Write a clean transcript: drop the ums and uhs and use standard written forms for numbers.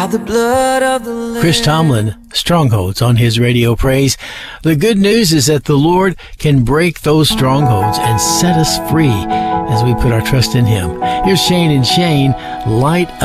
The blood of the Lamb. Chris Tomlin, Strongholds on his Radio Praise. The good news is that the Lord can break those strongholds and set us free as we put our trust in Him. Here's Shane and Shane, Light